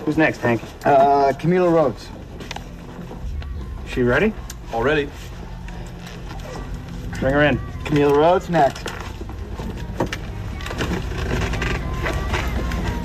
Who's next, Hank? Camila Rhodes. She ready? All ready. Bring her in. Camila Rhodes next.